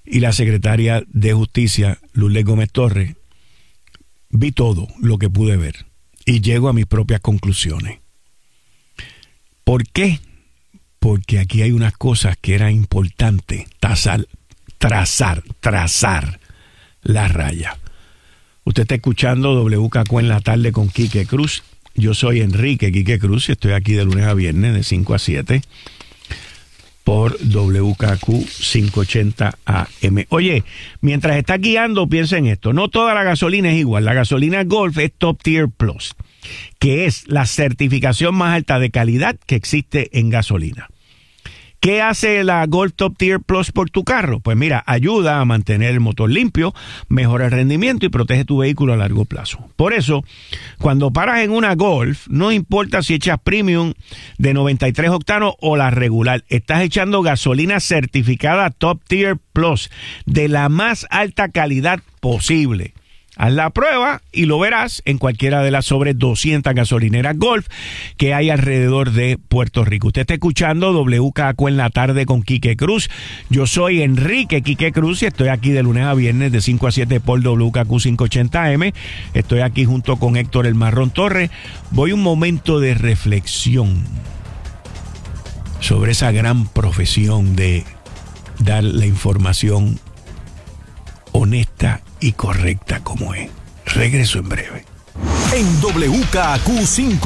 y la secretaria de Justicia, Lourdes Gómez Torres, vi todo lo que pude ver y llego a mis propias conclusiones. ¿Por qué? Porque aquí hay unas cosas que era importante trazar la raya. Usted está escuchando WKQ en la tarde con Quique Cruz. Yo soy Enrique Quique Cruz y estoy aquí de lunes a viernes de 5 a 7 por WKQ 580 AM. Oye, mientras estás guiando, piensa en esto. No toda la gasolina es igual. La gasolina Golf es Top Tier Plus, que es la certificación más alta de calidad que existe en gasolina. ¿Qué hace la Golf Top Tier Plus por tu carro? Pues mira, ayuda a mantener el motor limpio, mejora el rendimiento y protege tu vehículo a largo plazo. Por eso, cuando paras en una Golf, no importa si echas premium de 93 octanos o la regular, estás echando gasolina certificada Top Tier Plus de la más alta calidad posible. Haz la prueba y lo verás en cualquiera de las sobre 200 gasolineras Golf que hay alrededor de Puerto Rico. Usted está escuchando WKQ en la tarde con Quique Cruz. Yo soy Enrique Quique Cruz y estoy aquí de lunes a viernes de 5 a 7 por WKQ 580 AM. Estoy aquí junto con Héctor El Marrón Torres. Voy a un momento de reflexión sobre esa gran profesión de dar la información honesta y correcta como es. Regreso en breve. En WKQ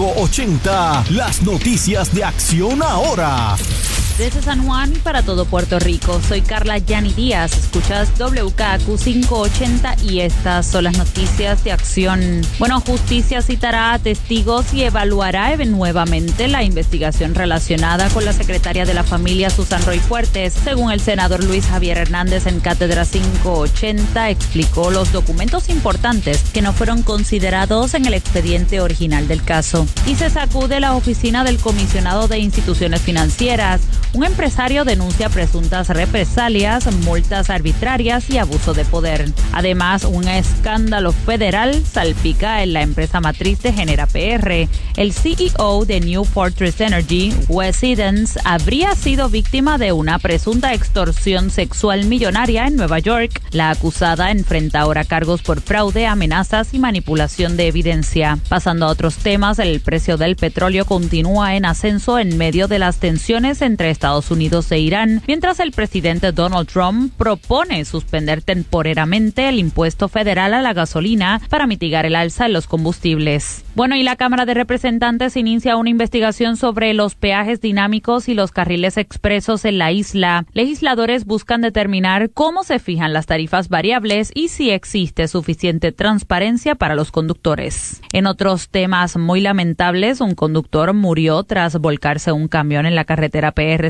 580, las noticias de Acción Ahora. Desde San Juan y para todo Puerto Rico, soy Carla Yani Díaz. Escuchas WKQ 580 y estas son las noticias de acción. Bueno, justicia citará a testigos y evaluará nuevamente la investigación relacionada con la secretaria de la familia Susan Roy Fuertes. Según el senador Luis Javier Hernández en Cátedra 580, explicó los documentos importantes que no fueron considerados en el expediente original del caso. Y se sacude la oficina del comisionado de instituciones financieras. Un empresario denuncia presuntas represalias, multas arbitrarias y abuso de poder. Además, un escándalo federal salpica en la empresa matriz de Genera PR. El CEO de New Fortress Energy, Wes Edens, habría sido víctima de una presunta extorsión sexual millonaria en Nueva York. La acusada enfrenta ahora cargos por fraude, amenazas y manipulación de evidencia. Pasando a otros temas, el precio del petróleo continúa en ascenso en medio de las tensiones entre Estados Unidos e Irán, mientras el presidente Donald Trump propone suspender temporariamente el impuesto federal a la gasolina para mitigar el alza en los combustibles. Bueno, y la Cámara de Representantes inicia una investigación sobre los peajes dinámicos y los carriles expresos en la isla. Legisladores buscan determinar cómo se fijan las tarifas variables y si existe suficiente transparencia para los conductores. En otros temas muy lamentables, un conductor murió tras volcarse un camión en la carretera PR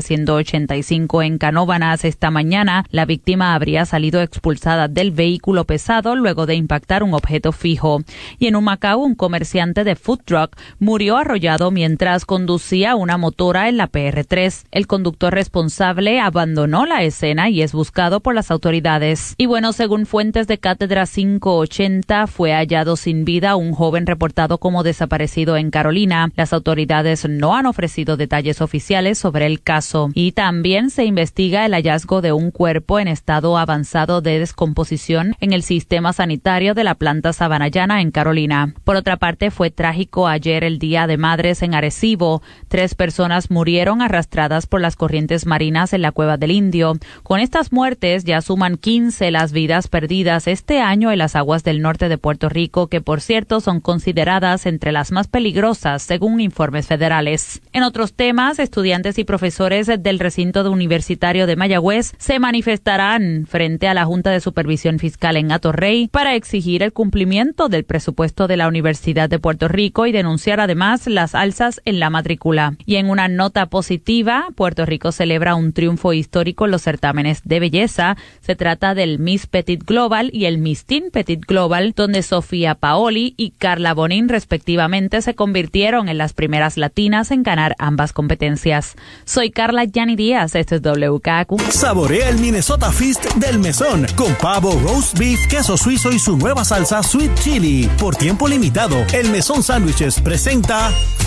185 en Canóvanas esta mañana. La víctima habría salido expulsada del vehículo pesado luego de impactar un objeto fijo. Y en Humacao, un comerciante de food truck murió arrollado mientras conducía una motora en la PR3. El conductor responsable abandonó la escena y es buscado por las autoridades. Y bueno, según fuentes de Cátedra 580, fue hallado sin vida un joven reportado como desaparecido en Carolina. Las autoridades no han ofrecido detalles oficiales sobre el caso. Y también se investiga el hallazgo de un cuerpo en estado avanzado de descomposición en el sistema sanitario de la planta Sabanayana en Carolina. Por otra parte, fue trágico ayer el Día de Madres en Arecibo. 3 personas murieron arrastradas por las corrientes marinas en la Cueva del Indio. Con estas muertes ya suman 15 las vidas perdidas este año en las aguas del norte de Puerto Rico, que por cierto son consideradas entre las más peligrosas según informes federales. En otros temas, estudiantes y profesores del recinto universitario de Mayagüez se manifestarán frente a la Junta de Supervisión Fiscal en Atorrey para exigir el cumplimiento del presupuesto de la Universidad de Puerto Rico y denunciar además las alzas en la matrícula. Y en una nota positiva, Puerto Rico celebra un triunfo histórico en los certámenes de belleza. Se trata del Miss Petit Global y el Miss Teen Petit Global, donde Sofía Paoli y Carla Bonín respectivamente se convirtieron en las primeras latinas en ganar ambas competencias. Soy Carla Yani Díaz, esto es WKQ. Saborea el Minnesota Feast del Mesón con pavo, roast beef, queso suizo y su nueva salsa Sweet Chili. Por tiempo limitado, el Mesón Sándwiches presenta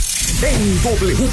en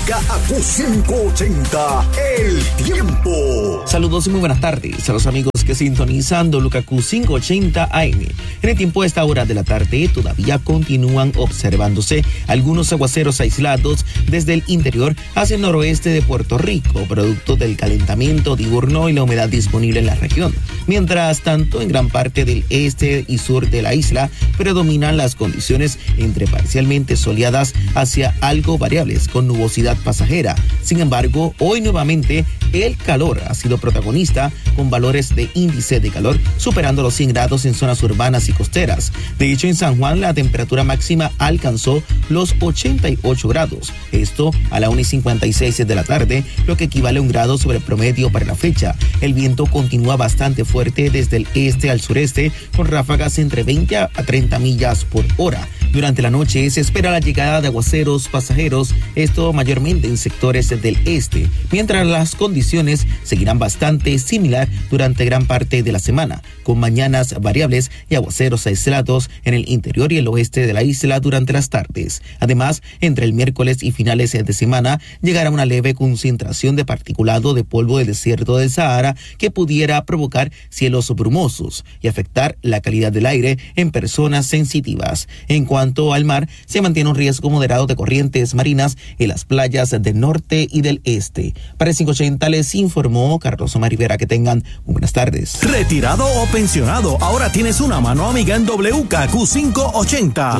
WKQ 580, El Tiempo. Saludos y muy buenas tardes a los amigos que que sintonizan WKQ 580 AM. En el tiempo de esta hora de la tarde todavía continúan observándose algunos aguaceros aislados desde el interior hacia el noroeste de Puerto Rico, producto del calentamiento diurno y la humedad disponible en la región. Mientras tanto, en gran parte del este y sur de la isla predominan las condiciones entre parcialmente soleadas hacia algo variables con nubosidad pasajera. Sin embargo, hoy nuevamente el calor ha sido protagonista con valores de índice de calor superando los 100 grados en zonas urbanas y costeras. De hecho, en San Juan la temperatura máxima alcanzó los 88 grados. Esto a la 1:56 de la tarde, lo que equivale a 1 grado sobre el promedio para la fecha. El viento continúa bastante fuerte desde el este al sureste con ráfagas entre 20 a 30 millas por hora. Durante la noche se espera la llegada de aguaceros pasajeros, esto mayormente en sectores del este, mientras las condiciones seguirán bastante similar durante gran parte de la semana, con mañanas variables y aguaceros aislados en el interior y el oeste de la isla durante las tardes. Además, entre el miércoles y finales de semana llegará una leve concentración de particulado de polvo del desierto del Sahara que pudiera provocar cielos brumosos y afectar la calidad del aire en personas sensitivas. En cuanto al mar, se mantiene un riesgo moderado de corrientes marinas en las playas del norte y del este. Para el 580 les informó Carlos Omar Rivera. Que tengan muy buenas tardes. Retirado o pensionado, ahora tienes una mano amiga en WKQ 580.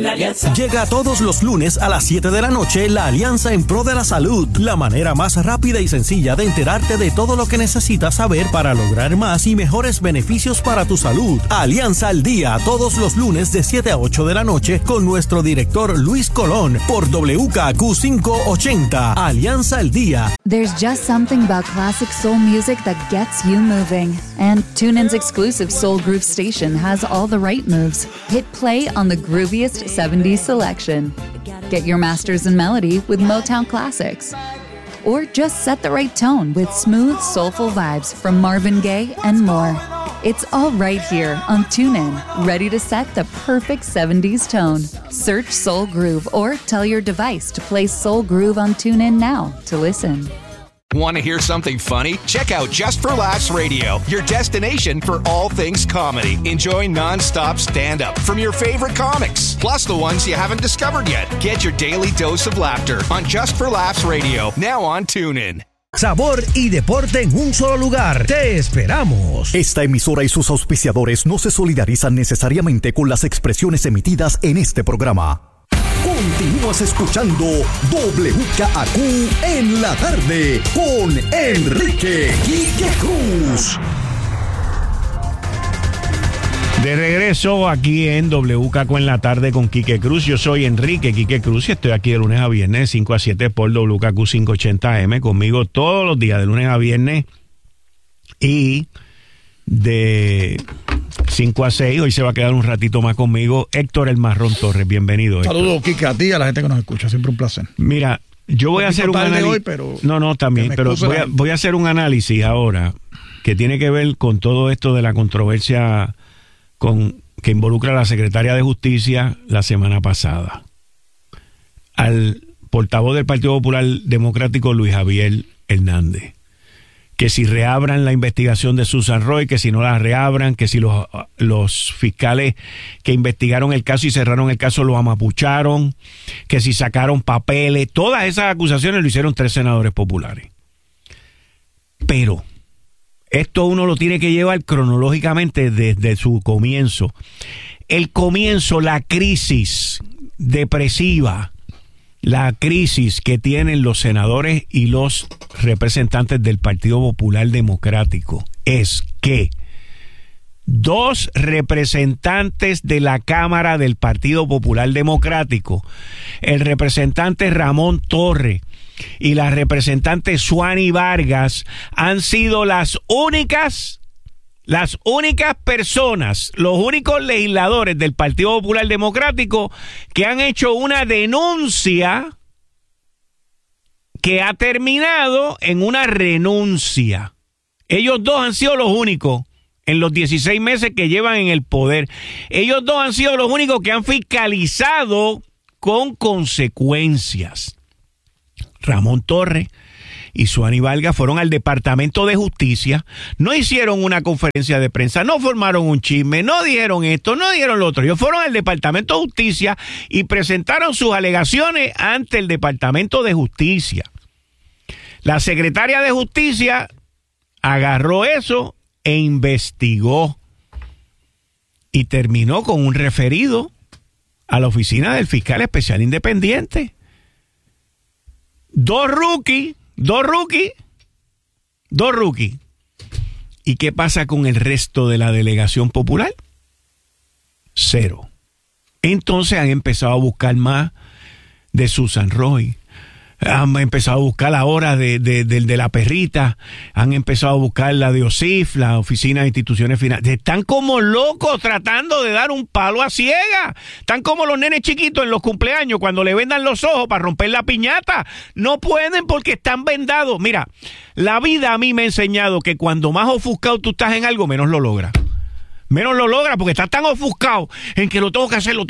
Llega todos los lunes a las 7 de la noche la Alianza en Pro de la Salud, la manera más rápida y sencilla de enterarte de todo lo que necesitas saber para lograr más y mejores beneficios para tu salud. Alianza al Día, todos los lunes de 7 a 8 de la noche con nuestro director Luis Colón por WKQ 580. Alianza al Día. There's just something about classic soul music that gets you moving. And TuneIn's exclusive Soul Groove station has all the right moves. Hit play on the grooviest 70s selection. Get your masters in melody with Motown classics. Or just set the right tone with smooth, soulful vibes from Marvin Gaye and more. It's all right here on TuneIn, ready to set the perfect 70s tone. Search Soul Groove or tell your device to play Soul Groove on TuneIn now to listen. Want to hear something funny? Check out Just for Laughs Radio, your destination for all things comedy. Enjoy non-stop stand-up from your favorite comics, plus the ones you haven't discovered yet. Get your daily dose of laughter on Just for Laughs Radio, now on TuneIn. Sabor y deporte en un solo lugar. Te esperamos. Esta emisora y sus auspiciadores no se solidarizan necesariamente con las expresiones emitidas en este programa. Continúas escuchando WKAQ en la tarde con Enrique Quique Cruz. De regreso aquí en WKAQ en la tarde con Quique Cruz. Yo soy Enrique Quique Cruz y estoy aquí de lunes a viernes 5 a 7 por WKAQ 580M. Conmigo todos los días de lunes a viernes y de 5 a 6. Hoy se va a quedar un ratito más conmigo Héctor El Marrón Torres. Bienvenido, Héctor. Saludos, Quique, a ti y a la gente que nos escucha. Siempre un placer. Mira, yo voy a hacer un análisis hoy, pero no, también, pero voy a hacer un análisis ahora que tiene que ver con todo esto de la controversia que involucra a la secretaria de Justicia la semana pasada. Al portavoz del Partido Popular Democrático, Luis Javier Hernández, que si reabran la investigación de Susan Roy, que si no la reabran, que si los fiscales que investigaron el caso y cerraron el caso lo amapucharon, que si sacaron papeles, todas esas acusaciones lo hicieron 3 senadores populares. Pero esto uno lo tiene que llevar cronológicamente desde su comienzo. El comienzo, la crisis depresiva, la crisis que tienen los senadores y los representantes del Partido Popular Democrático es que 2 representantes de la Cámara del Partido Popular Democrático, el representante Ramón Torres y la representante Suani Vargas, han sido las únicas personas, los únicos legisladores del Partido Popular Democrático que han hecho una denuncia que ha terminado en una renuncia. Ellos 2 han sido los únicos en los 16 meses que llevan en el poder. Ellos 2 han sido los únicos que han fiscalizado con consecuencias. Ramón Torres y Suani Vargas fueron al Departamento de Justicia, no hicieron una conferencia de prensa, no formaron un chisme, no dijeron esto, no dijeron lo otro. Ellos fueron al Departamento de Justicia y presentaron sus alegaciones ante el Departamento de Justicia. La secretaria de Justicia agarró eso e investigó y terminó con un referido a la oficina del fiscal especial independiente. Dos rookies. ¿Y qué pasa con el resto de la delegación popular? Cero. Entonces han empezado a buscar más de Susan Roy. Han empezado a buscar la hora de la perrita. Han empezado a buscar la de OSIF, la Oficina de Instituciones Financieras. Están como locos tratando de dar un palo a ciega. Están como los nenes chiquitos en los cumpleaños cuando le vendan los ojos para romper la piñata. No pueden porque están vendados. Mira, la vida a mí me ha enseñado que cuando más ofuscado tú estás en algo, menos lo logras. Menos lo logra porque estás tan ofuscado en que lo tengo que hacer,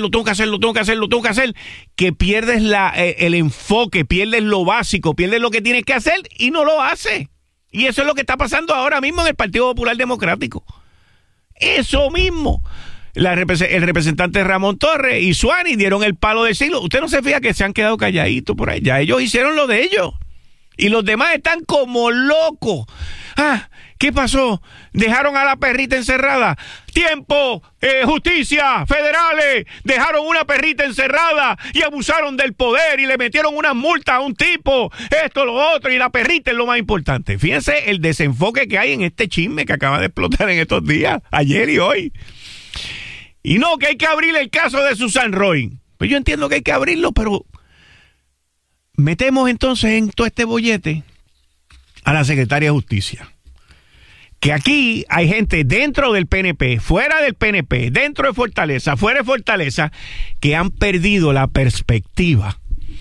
que pierdes el enfoque, pierdes lo básico, pierdes lo que tienes que hacer y no lo haces. Y eso es lo que está pasando ahora mismo en el Partido Popular Democrático. Eso mismo. El representante Ramón Torres y Suani dieron el palo del siglo. Usted no se fija que se han quedado calladitos por ahí. Ya ellos hicieron lo de ellos. Y los demás están como locos. ¿Qué pasó? Dejaron a la perrita encerrada. ¡Tiempo! ¡Justicia! ¡Federales! Dejaron una perrita encerrada y abusaron del poder y le metieron una multa a un tipo. Esto, lo otro, y la perrita es lo más importante. Fíjense el desenfoque que hay en este chisme que acaba de explotar en estos días, ayer y hoy. Y no, que hay que abrir el caso de Susan Roy. Pues yo entiendo que hay que abrirlo, pero metemos entonces en todo este bollete a la secretaria de Justicia. Que aquí hay gente dentro del PNP, fuera del PNP, dentro de Fortaleza, fuera de Fortaleza, que han perdido la perspectiva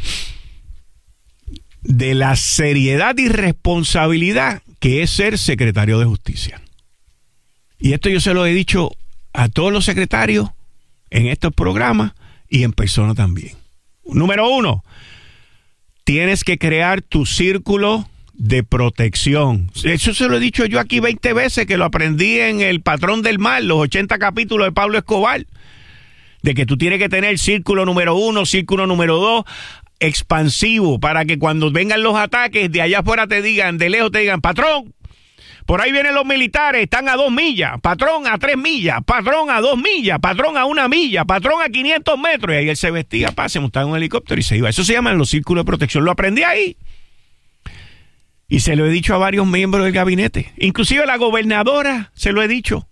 de la seriedad y responsabilidad que es ser secretario de Justicia. Y esto yo se lo he dicho a todos los secretarios en estos programas y en persona también. Número 1, tienes que crear tu círculo de protección. Eso se lo he dicho yo aquí 20 veces, que lo aprendí en El Patrón del Mal, los 80 capítulos de Pablo Escobar, de que tú tienes que tener círculo número 1, círculo número 2, expansivo, para que cuando vengan los ataques de allá afuera te digan, de lejos te digan, patrón, por ahí vienen los militares, están a 2 millas, patrón a 3 millas, patrón a 2 millas, patrón a 1 milla, patrón a 500 metros. Y ahí él se vestía, se montaba en un helicóptero y se iba. Eso se llaman los círculos de protección. Lo aprendí ahí. Y se lo he dicho a varios miembros del gabinete. Inclusive a la gobernadora se lo he dicho.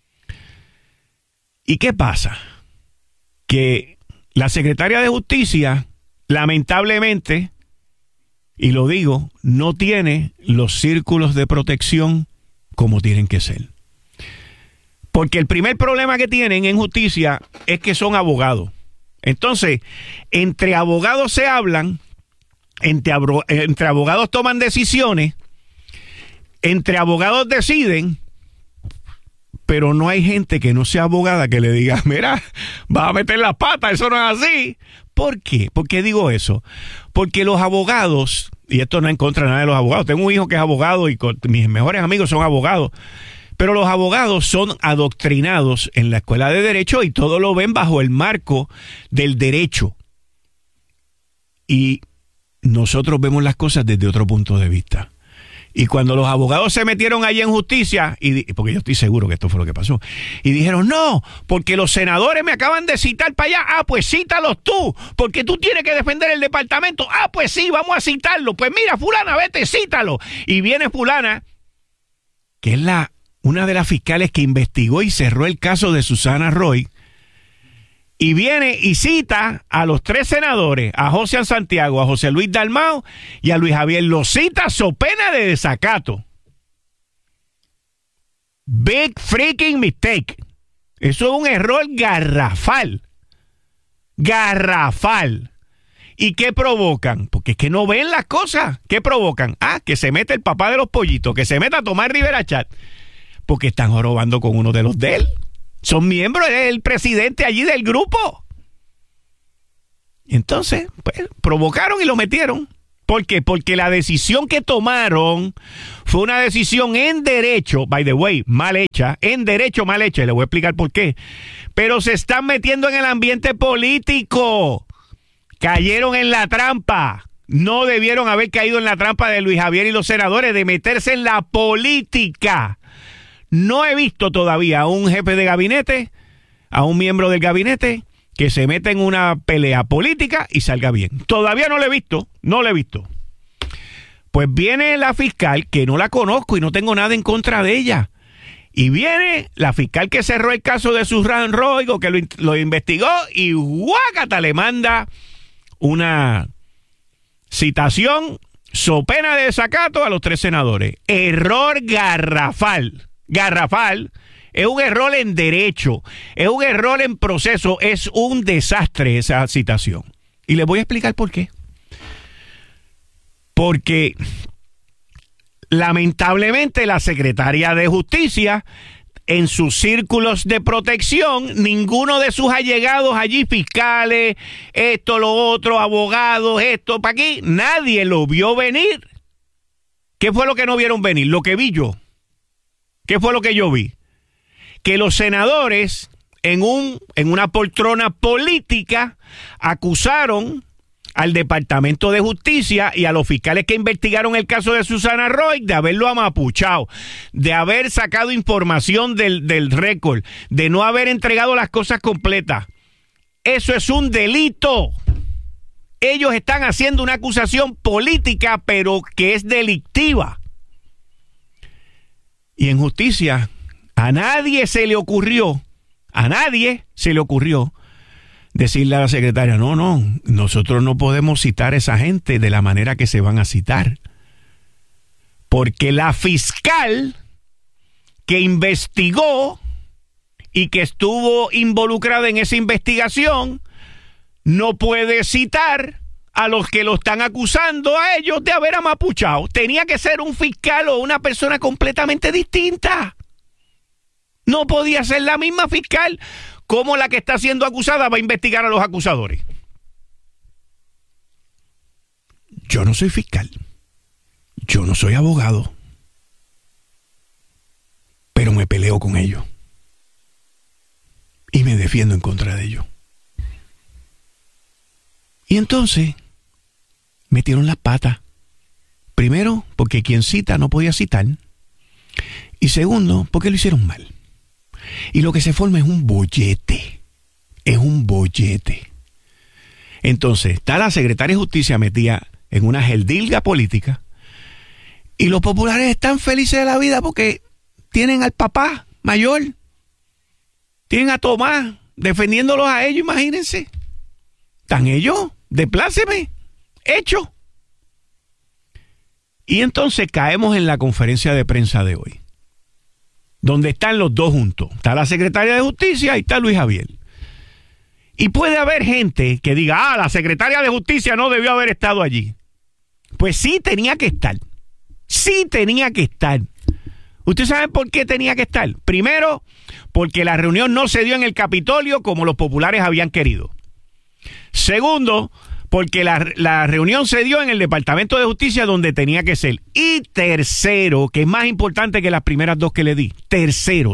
¿Y qué pasa? Que la secretaria de Justicia, lamentablemente, y lo digo, no tiene los círculos de protección como tienen que ser. Porque el primer problema que tienen en justicia es que son abogados. Entonces, entre abogados se hablan, entre abogados toman decisiones, entre abogados deciden, pero no hay gente que no sea abogada que le diga, mira, vas a meter las patas, eso no es así. ¿Por qué? ¿Por qué digo eso? Porque los abogados, y esto no es en contra de nada de los abogados, tengo un hijo que es abogado y mis mejores amigos son abogados, pero los abogados son adoctrinados en la escuela de derecho y todo lo ven bajo el marco del derecho. Y nosotros vemos las cosas desde otro punto de vista. Y cuando los abogados se metieron allí en justicia, porque yo estoy seguro que esto fue lo que pasó, y dijeron, no, porque los senadores me acaban de citar para allá, pues cítalos tú, porque tú tienes que defender el departamento, pues sí, vamos a citarlo, pues mira, fulana, vete, cítalo. Y viene fulana, que es una de las fiscales que investigó y cerró el caso de Susana Roy, y viene y cita a los 3 senadores, a José Santiago, a José Luis Dalmau y a Luis Javier. Los cita so pena de desacato. Big freaking mistake. Eso es un error garrafal. Garrafal. ¿Y qué provocan? Porque es que no ven las cosas. ¿Qué provocan? Que se mete el papá de los pollitos, que se meta a tomar Rivera Chat, porque están jorobando con uno de los de él. Son miembros del presidente allí del grupo. Entonces, pues, provocaron y lo metieron. ¿Por qué? Porque la decisión que tomaron fue una decisión en derecho, by the way, mal hecha, en derecho mal hecha, y le voy a explicar por qué. Pero se están metiendo en el ambiente político. Cayeron en la trampa. No debieron haber caído en la trampa de Luis Javier y los senadores de meterse en la política. No he visto todavía a un jefe de gabinete, a un miembro del gabinete, que se meta en una pelea política y salga bien. Todavía no lo he visto, no lo he visto. Pues viene la fiscal, que no la conozco y no tengo nada en contra de ella. Y viene la fiscal que cerró el caso de Susan Roigo, que lo investigó, y guácata, le manda una citación so pena de desacato a los 3 senadores. Error garrafal. Garrafal. Es un error en derecho, es un error en proceso, es un desastre esa citación. Y les voy a explicar por qué. Porque lamentablemente la secretaria de Justicia, en sus círculos de protección, ninguno de sus allegados allí, fiscales, esto, lo otro, abogados, esto, para aquí, nadie lo vio venir. ¿Qué fue lo que no vieron venir? Lo que vi yo. ¿Qué fue lo que yo vi? Que los senadores en una poltrona política acusaron al Departamento de Justicia y a los fiscales que investigaron el caso de Susana Roig de haberlo amapuchado, de haber sacado información del récord, de no haber entregado las cosas completas. Eso es un delito. Ellos están haciendo una acusación política, pero que es delictiva. Y en justicia, a nadie se le ocurrió decirle a la secretaria, no, nosotros no podemos citar a esa gente de la manera que se van a citar. Porque la fiscal que investigó y que estuvo involucrada en esa investigación no puede citar a los que lo están acusando a ellos de haber amapuchado. Tenía que ser un fiscal o una persona completamente distinta. No podía ser la misma fiscal. ¿Cómo la que está siendo acusada va a investigar a los acusadores? Yo no soy fiscal. Yo no soy abogado. Pero me peleo con ellos. Y me defiendo en contra de ellos. Y entonces metieron las patas. Primero, porque quien cita no podía citar. Y segundo, porque lo hicieron mal. Y lo que se forma es un bollete. Es un bollete. Entonces, está la secretaria de Justicia metida en una geldilga política. Y los populares están felices de la vida porque tienen al papá mayor. Tienen a Tomás defendiéndolos a ellos, imagínense. Están ellos, depláceme, hecho. Y entonces caemos en la conferencia de prensa de hoy, donde están los dos juntos. Está la secretaria de Justicia y está Luis Javier. Y puede haber gente que diga, la secretaria de Justicia no debió haber estado allí. Pues sí tenía que estar. Sí tenía que estar. ¿Ustedes saben por qué tenía que estar? Primero, porque la reunión no se dio en el Capitolio como los populares habían querido. Segundo, porque la reunión se dio en el Departamento de Justicia donde tenía que ser. Y tercero, que es más importante que las primeras dos que le di. Tercero.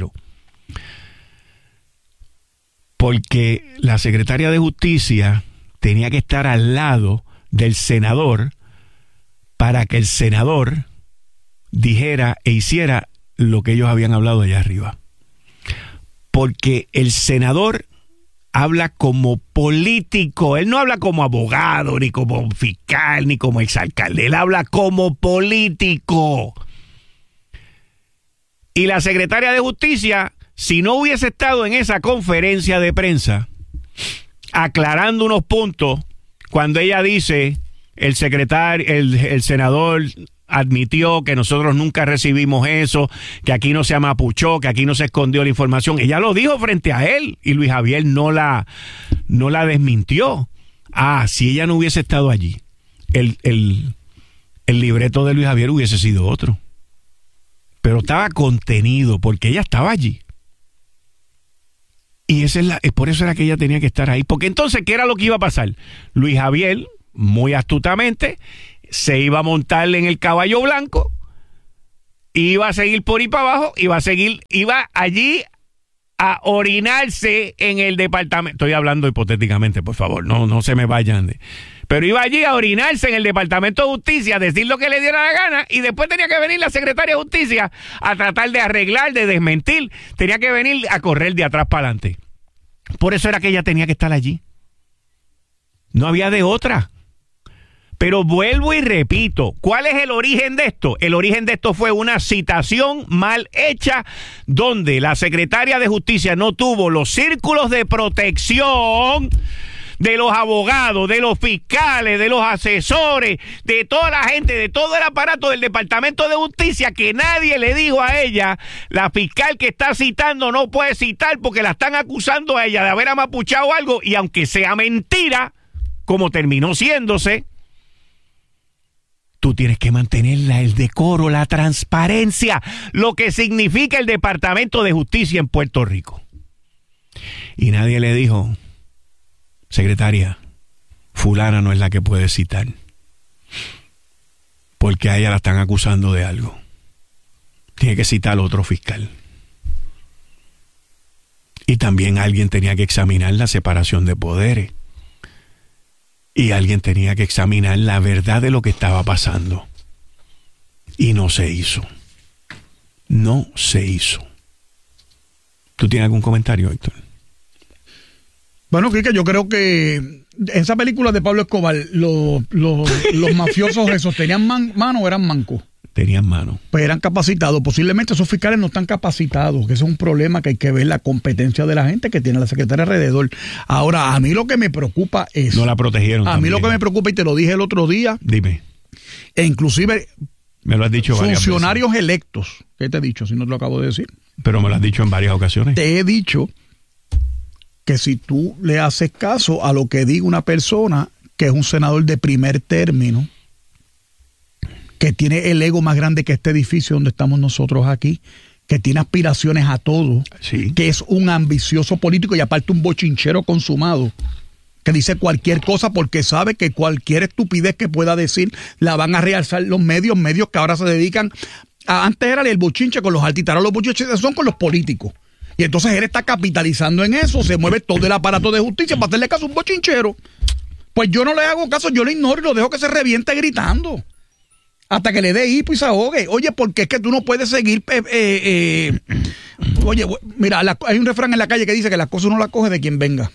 Porque la secretaria de Justicia tenía que estar al lado del senador para que el senador dijera e hiciera lo que ellos habían hablado allá arriba. Porque el senador habla como político, él no habla como abogado, ni como fiscal, ni como exalcalde, él habla como político. Y la secretaria de Justicia, si no hubiese estado en esa conferencia de prensa, aclarando unos puntos, cuando ella dice, el senador admitió que nosotros nunca recibimos eso, que aquí no se amapuchó, que aquí no se escondió la información. Ella lo dijo frente a él y Luis Javier no la desmintió. Si ella no hubiese estado allí, el libreto de Luis Javier hubiese sido otro. Pero estaba contenido porque ella estaba allí. Y por eso era que ella tenía que estar ahí. Porque entonces, ¿qué era lo que iba a pasar? Luis Javier, muy astutamente, se iba a montar en el caballo blanco, iba a seguir por ahí para abajo, iba allí a orinarse en el departamento. Estoy hablando hipotéticamente, por favor, no se me vayan. Pero iba allí a orinarse en el Departamento de Justicia, a decir lo que le diera la gana, y después tenía que venir la Secretaria de Justicia a tratar de arreglar, de desmentir. Tenía que venir a correr de atrás para adelante. Por eso era que ella tenía que estar allí. No había de otra. Pero vuelvo y repito, ¿cuál es el origen de esto? El origen de esto fue una citación mal hecha donde la Secretaria de Justicia no tuvo los círculos de protección de los abogados, de los fiscales, de los asesores, de toda la gente, de todo el aparato del Departamento de Justicia, que nadie le dijo a ella, la fiscal que está citando no puede citar porque la están acusando a ella de haber amapuchado algo, y aunque sea mentira, como terminó siéndose, tú tienes que mantener el decoro, la transparencia, lo que significa el Departamento de Justicia en Puerto Rico. Y nadie le dijo, secretaria, fulana no es la que puede citar, porque a ella la están acusando de algo. Tiene que citar a otro fiscal. Y también alguien tenía que examinar la separación de poderes. Y alguien tenía que examinar la verdad de lo que estaba pasando. Y no se hizo. No se hizo. ¿Tú tienes algún comentario, Héctor? Bueno, Quique, yo creo que en esa película de Pablo Escobar, los mafiosos esos, ¿tenían mano o eran mancos? Tenían mano. Pues eran capacitados. Posiblemente esos fiscales no están capacitados, que ese es un problema que hay que ver la competencia de la gente que tiene la secretaria alrededor. Ahora, a mí lo que me preocupa es... No la protegieron. A también. mí lo que me preocupa, y te lo dije el otro día... Dime. E inclusive... Me lo has dicho varias funcionarios veces. electos. ¿Qué te he dicho? Si no te lo acabo de decir. Pero me lo has dicho en varias ocasiones. Te he dicho que si tú le haces caso a lo que diga una persona que es un senador de primer término, que tiene el ego más grande que este edificio donde estamos nosotros aquí, que tiene aspiraciones a todo, sí, que es un ambicioso político y aparte un bochinchero consumado, que dice cualquier cosa porque sabe que cualquier estupidez que pueda decir la van a realzar los medios que ahora se dedican a, antes era el bochinche con los artistas, los bochinches son con los políticos. Y entonces él está capitalizando en eso, se mueve todo el aparato de justicia para hacerle caso a un bochinchero. Pues yo no le hago caso, yo lo ignoro y lo dejo que se reviente gritando. Hasta que le dé hipo y se ahogue. Oye, porque es que tú no puedes seguir... Oye, mira, hay un refrán en la calle que dice que las cosas uno las coge de quien venga.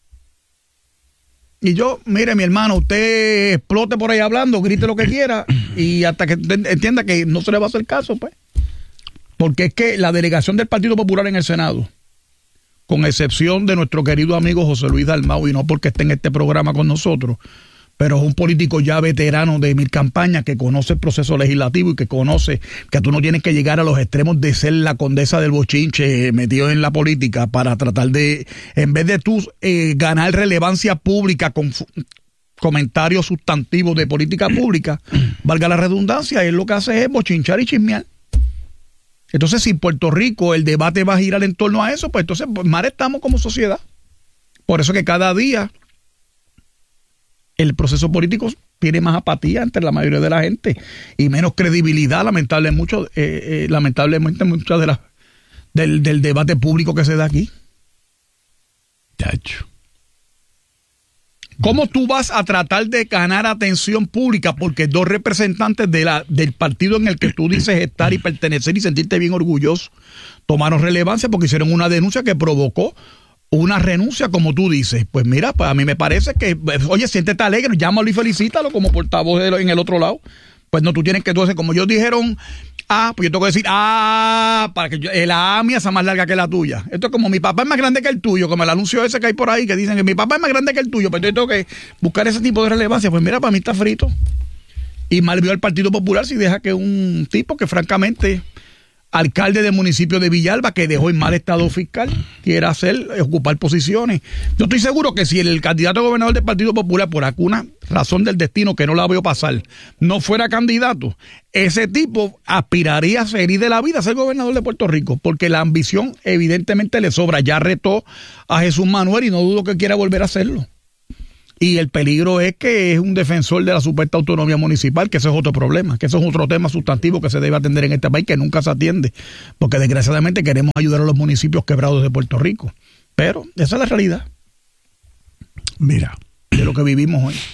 Y yo, mire, mi hermano, usted explote por ahí hablando, grite lo que quiera, y hasta que entienda que no se le va a hacer caso, pues. Porque es que la delegación del Partido Popular en el Senado, con excepción de nuestro querido amigo José Luis Dalmau, y no porque esté en este programa con nosotros, pero es un político ya veterano de mil campañas que conoce el proceso legislativo y que conoce que tú no tienes que llegar a los extremos de ser la condesa del bochinche metido en la política para tratar de, en vez de tú ganar relevancia pública con comentarios sustantivos de política pública, valga la redundancia, él lo que hace es bochinchar y chismear. Entonces, si en Puerto Rico el debate va a girar en torno a eso, pues entonces mal estamos como sociedad. Por eso que cada día el proceso político tiene más apatía entre la mayoría de la gente y menos credibilidad, lamentablemente muchas de las del debate público que se da aquí. Tacho. ¿Cómo tú vas a tratar de ganar atención pública? Porque dos representantes del partido en el que tú dices estar y pertenecer y sentirte bien orgulloso tomaron relevancia porque hicieron una denuncia que provocó una renuncia, como tú dices. Pues mira, pues a mí me parece que, oye, siéntete alegre, llámalo y felicítalo como portavoz en el otro lado. Pues no, tú tienes que, entonces, como ellos dijeron A, pues yo tengo que decir A, para que la A mía sea más larga que la tuya. Esto es como mi papá es más grande que el tuyo, como el anuncio ese que hay por ahí, que dicen que mi papá es más grande que el tuyo, pues yo tengo que buscar ese tipo de relevancia. Pues mira, para mí está frito. Y mal vio al Partido Popular si deja que un tipo que francamente, alcalde del municipio de Villalba, que dejó en mal estado fiscal, quiera ocupar posiciones. Yo estoy seguro que si el candidato a gobernador del Partido Popular, por alguna razón del destino que no la veo pasar, no fuera candidato, ese tipo aspiraría a feliz de la vida a ser gobernador de Puerto Rico, porque la ambición evidentemente le sobra. Ya retó a Jesús Manuel y no dudo que quiera volver a hacerlo. Y el peligro es que es un defensor de la supuesta autonomía municipal, que ese es otro problema, que eso es otro tema sustantivo que se debe atender en este país, que nunca se atiende, porque desgraciadamente queremos ayudar a los municipios quebrados de Puerto Rico. Pero esa es la realidad. Mira. De lo que vivimos hoy.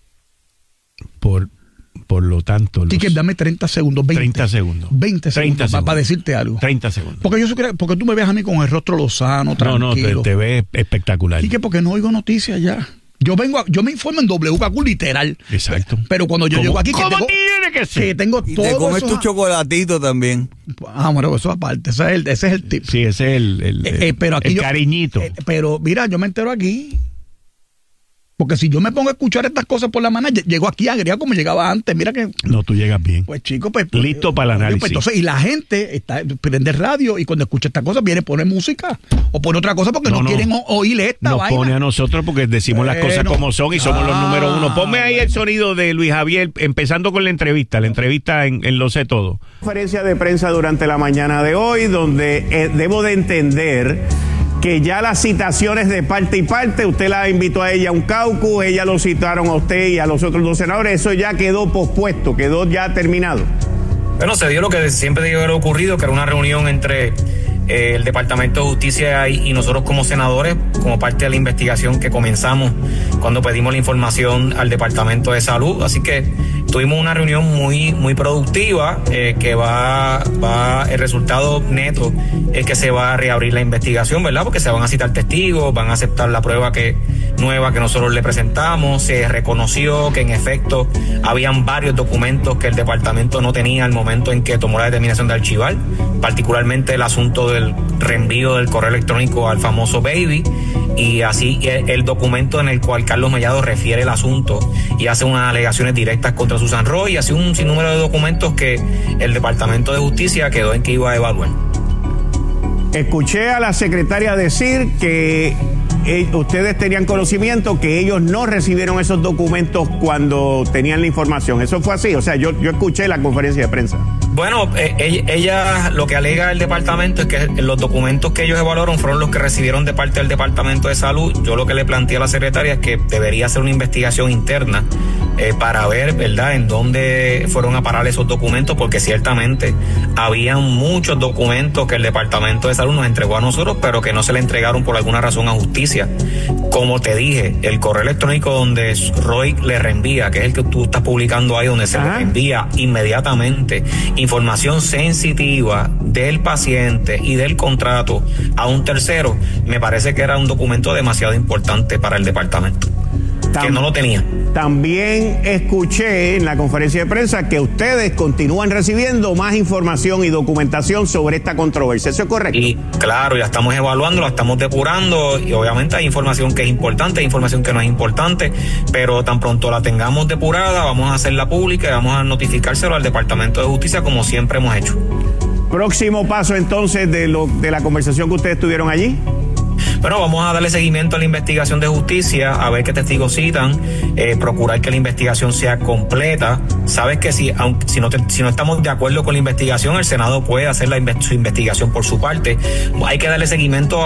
Por lo tanto... Sí, que dame 30 segundos, 20. 30 segundos. 20 segundos para decirte algo. 30 segundos. Porque tú me ves a mí con el rostro lozano, tranquilo. No, te ves espectacular. Y que porque no oigo noticias ya. Yo me informo en WKQ literal. Exacto. Pero cuando yo llego aquí... ¿Cómo tiene que ser? Que tengo todo te comes tu chocolatito también. Bueno, eso aparte. Ese es el tip. Sí, ese es el cariñito. Pero mira, yo me entero aquí... Porque si yo me pongo a escuchar estas cosas por la mañana, llego aquí agriado como llegaba antes. Mira que... No, tú llegas bien. Pues chico, pues... Listo para el análisis. Pues, entonces, y la gente prende radio y cuando escucha estas cosas viene a poner música o pone otra cosa porque no quieren oír esta vaina. Nos pone a nosotros porque decimos las cosas como son y somos los número uno. Ponme ahí el sonido de Luis Javier, empezando con la entrevista en Lo Sé Todo. Conferencia de prensa durante la mañana de hoy, donde debo de entender... que ya las citaciones de parte y parte, usted la invitó a ella a un caucus, ella lo citaron a usted y a los otros dos senadores, eso ya quedó pospuesto, quedó ya terminado. Bueno, se dio lo que siempre debió haber ocurrido, que era una reunión entre el Departamento de Justicia y nosotros como senadores, como parte de la investigación que comenzamos cuando pedimos la información al Departamento de Salud. Así que tuvimos una reunión muy productiva, que el resultado neto es que se va a reabrir la investigación, ¿verdad? Porque se van a citar testigos, van a aceptar la prueba nueva que nosotros le presentamos. Se reconoció que en efecto habían varios documentos que el departamento no tenía al momento en que tomó la determinación de archivar, particularmente el asunto del reenvío del correo electrónico al famoso Baby, y así el documento en el cual Carlos Mellado refiere el asunto y hace unas alegaciones directas contra Susan Roy, y así un sinnúmero de documentos que el Departamento de Justicia quedó en que iba a evaluar. Escuché a la secretaria decir que ustedes tenían conocimiento que ellos no recibieron esos documentos cuando tenían la información. ¿Eso fue así? O sea, yo escuché la conferencia de prensa. Bueno, ella lo que alega el departamento es que los documentos que ellos evaluaron fueron los que recibieron de parte del Departamento de Salud. Yo lo que le planteé a la secretaria es que debería hacer una investigación interna para ver, ¿verdad?, en dónde fueron a parar esos documentos, porque ciertamente habían muchos documentos que el Departamento de Salud nos entregó a nosotros, pero que no se le entregaron por alguna razón a justicia. Como te dije, el correo electrónico donde Roy le reenvía, que es el que tú estás publicando ahí, donde se le reenvía inmediatamente información sensitiva del paciente y del contrato a un tercero, me parece que era un documento demasiado importante para el departamento, que no lo tenía. También escuché en la conferencia de prensa que ustedes continúan recibiendo más información y documentación sobre esta controversia. ¿Eso es correcto? Y claro, ya estamos evaluando, la estamos depurando, y obviamente hay información que es importante, hay información que no es importante, pero tan pronto la tengamos depurada, vamos a hacerla pública y vamos a notificárselo al Departamento de Justicia, como siempre hemos hecho. Próximo paso entonces de la conversación que ustedes tuvieron allí. Bueno, vamos a darle seguimiento a la investigación de justicia, a ver qué testigos citan, procurar que la investigación sea completa. Sabes que si no estamos de acuerdo con la investigación, el Senado puede hacer su investigación por su parte. Hay que darle seguimiento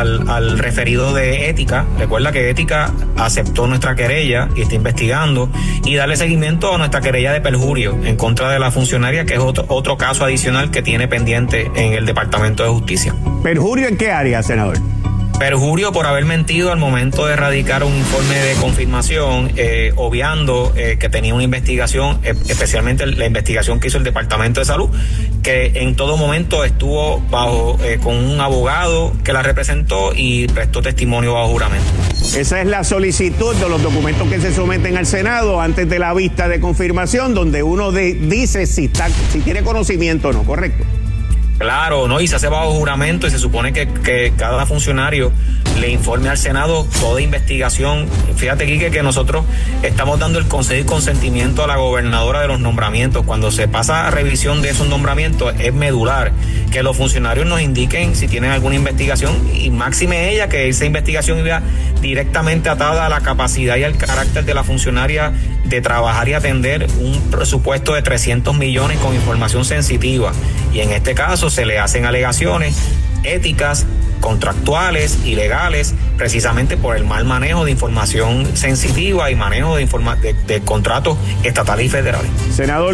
al referido de ética. Recuerda que ética aceptó nuestra querella y está investigando, y darle seguimiento a nuestra querella de perjurio en contra de la funcionaria, que es otro caso adicional que tiene pendiente en el Departamento de Justicia. ¿Perjurio en qué área, senador? Perjurio por haber mentido al momento de radicar un informe de confirmación, obviando que tenía una investigación, especialmente la investigación que hizo el Departamento de Salud, que en todo momento estuvo con un abogado que la representó y prestó testimonio bajo juramento. Esa es la solicitud de los documentos que se someten al Senado antes de la vista de confirmación, donde uno dice si tiene conocimiento o no, ¿correcto? Claro, ¿no? Y se hace bajo juramento y se supone que cada funcionario le informe al Senado toda investigación. Fíjate, Quique, que nosotros estamos dando el consejo y consentimiento a la gobernadora de los nombramientos. Cuando se pasa a revisión de esos nombramientos, es medular que los funcionarios nos indiquen si tienen alguna investigación, y máxime ella, que esa investigación iba directamente atada a la capacidad y al carácter de la funcionaria de trabajar y atender un presupuesto de 300 millones con información sensitiva. Y en este caso se le hacen alegaciones éticas contractuales y legales, precisamente por el mal manejo de información sensitiva y manejo de contratos estatales y federales. Senador.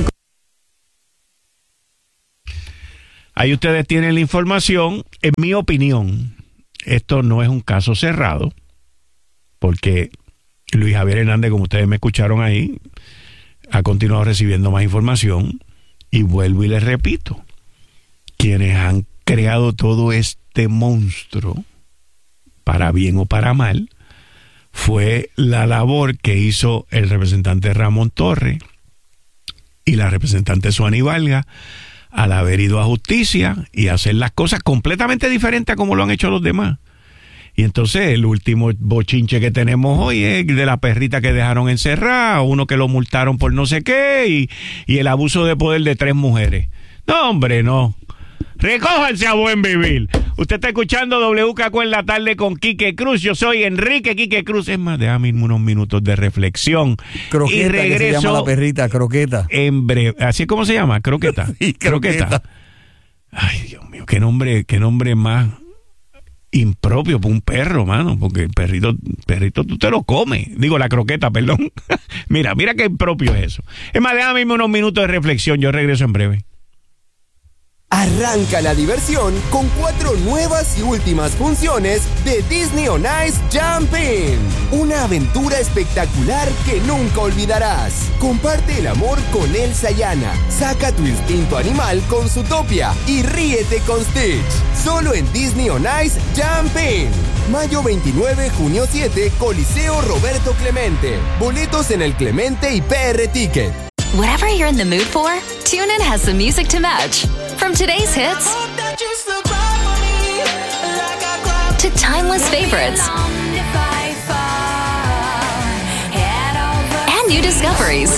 Ahí ustedes tienen la información. En mi opinión, esto no es un caso cerrado, porque Luis Javier Hernández, como ustedes me escucharon ahí, ha continuado recibiendo más información. Y vuelvo y les repito, quienes han creado todo este monstruo, para bien o para mal, fue la labor que hizo el representante Ramón Torres y la representante Suani Valga al haber ido a justicia y hacer las cosas completamente diferentes a como lo han hecho los demás. Y entonces el último bochinche que tenemos hoy es de la perrita que dejaron encerrada, uno que lo multaron por no sé qué y el abuso de poder de 3 mujeres. No, hombre, no. Recójanse a buen vivir. Usted está escuchando WKQ en la tarde con Quique Cruz. Yo soy Enrique Quique Cruz. Es más, déjame unos minutos de reflexión. Croqueta, y regreso, que se llama la perrita, Croqueta. En breve. ¿Así es como se llama? Croqueta. Sí, Croqueta. Ay, Dios mío, qué nombre más impropio para un perro, mano, porque el perrito tú te lo comes. Digo, la croqueta, perdón. mira qué impropio es eso. Es más, déjame unos minutos de reflexión. Yo regreso en breve. Arranca la diversión con 4 nuevas y últimas funciones de Disney on Ice Jumping. Una aventura espectacular que nunca olvidarás. Comparte el amor con Elsa y Anna. Saca tu instinto animal con Zootopia y ríete con Stitch. Solo en Disney on Ice Jumping. Mayo 29, junio 7, Coliseo Roberto Clemente. Boletos en el Clemente y PR Ticket. Whatever you're in the mood for, TuneIn has the music to match. From today's hits to timeless favorites and new discoveries.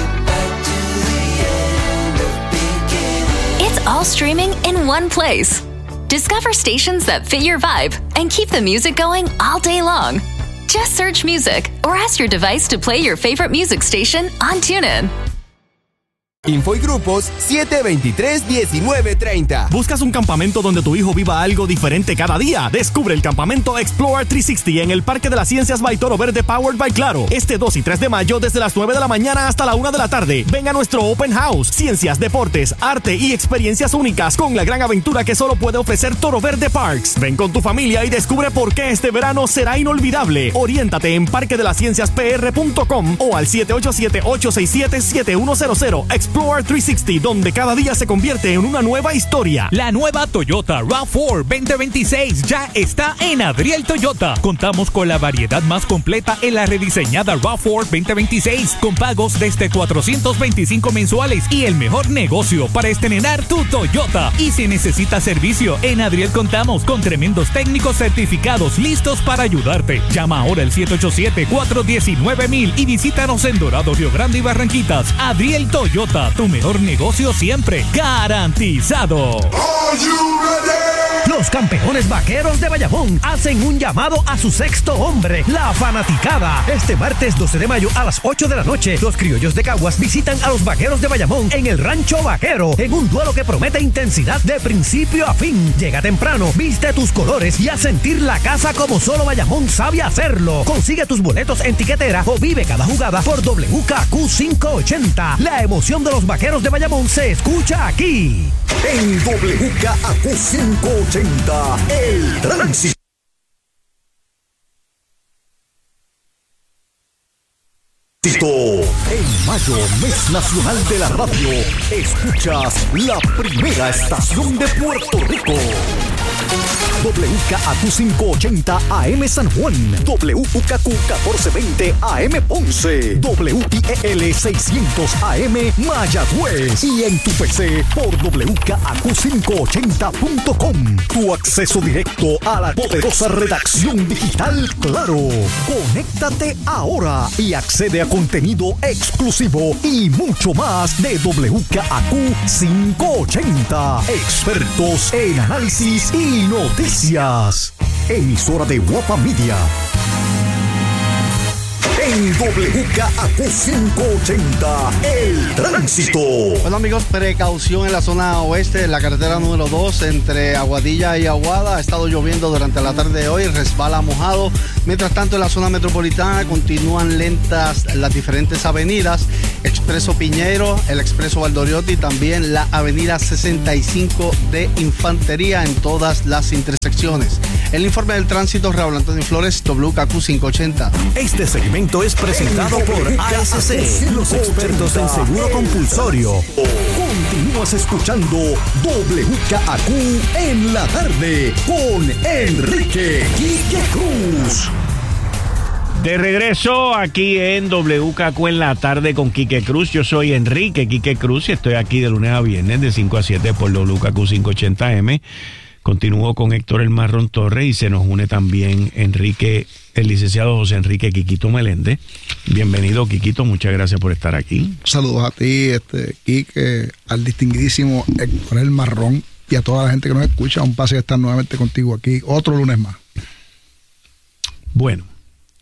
It's all streaming in one place. Discover stations that fit your vibe and keep the music going all day long. Just search music or ask your device to play your favorite music station on TuneIn. Info y grupos 723-1930. ¿Buscas un campamento donde tu hijo viva algo diferente cada día? Descubre el campamento Explore 360 en el Parque de las Ciencias by Toro Verde Powered by Claro. Este 2 y 3 de mayo desde las 9 de la mañana hasta la 1 de la tarde. Ven a nuestro Open House. Ciencias, deportes, arte y experiencias únicas con la gran aventura que solo puede ofrecer Toro Verde Parks. Ven con tu familia y descubre por qué este verano será inolvidable. Oriéntate en parquedelascienciaspr.com o al 787-867-7100. Explore 360, donde cada día se convierte en una nueva historia. La nueva Toyota RAV4 2026 ya está en Adriel Toyota. Contamos con la variedad más completa en la rediseñada RAV4 2026, con pagos desde 425 mensuales y el mejor negocio para estrenar tu Toyota. Y si necesitas servicio, en Adriel contamos con tremendos técnicos certificados listos para ayudarte. Llama ahora al 787-419-1000 y visítanos en Dorado, Río Grande y Barranquitas. Adriel Toyota, tu mejor negocio siempre garantizado. Los campeones vaqueros de Bayamón hacen un llamado a su sexto hombre, la fanaticada. Este martes 12 de mayo a las 8 de la noche, los criollos de Caguas visitan a los vaqueros de Bayamón en el Rancho Vaquero, en un duelo que promete intensidad de principio a fin. Llega temprano, viste tus colores y a sentir la casa como solo Bayamón sabe hacerlo. Consigue tus boletos en tiquetera o vive cada jugada por WKQ 580. La emoción de los vaqueros de Bayamón se escucha aquí. En WKQ 580, el tránsito. En mayo, mes nacional de la radio, escuchas la primera estación de Puerto Rico. WKQ 580 AM San Juan, WKQ 1420 AM Ponce, WIEL 600 AM Mayagüez y en tu PC por WKQ580.com. Tu acceso directo a la poderosa redacción digital Claro. Conéctate ahora y accede a contenido exclusivo y mucho más de WKQ 580. Expertos en análisis y noticias. Emisora de Guapa Media. en WKAQ 580, El Tránsito. Bueno, amigos, precaución en la zona oeste, en la carretera número 2 entre Aguadilla y Aguada. Ha estado lloviendo durante la tarde de hoy, resbala mojado. Mientras tanto, en la zona metropolitana continúan lentas las diferentes avenidas. Expreso Piñero, el Expreso Valdoriotti, también la avenida 65 de Infantería en todas las intersecciones. El informe del tránsito, Raúl Antonio Flores, WKQ 580. Este segmento es presentado por ASC, los expertos en seguro compulsorio. Continúas escuchando WKAQ en la tarde con Enrique Quique Cruz. De regreso aquí en WKQ en la tarde con Quique Cruz. Yo soy Enrique Quique Cruz y estoy aquí de lunes a viernes de 5 a 7 por WKQ 580M. Continúo con Héctor El Marrón Torres y se nos une también el licenciado José Enrique Quiquito Meléndez. Bienvenido, Quiquito, muchas gracias por estar aquí. Saludos a ti, Quique, al distinguidísimo Héctor El Marrón y a toda la gente que nos escucha. Un placer estar nuevamente contigo aquí, otro lunes más. Bueno,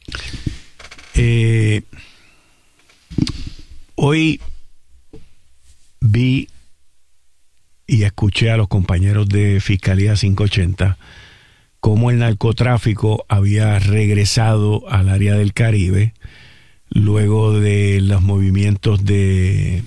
hoy vi y escuché a los compañeros de Fiscalía 580 cómo el narcotráfico había regresado al área del Caribe luego de los movimientos de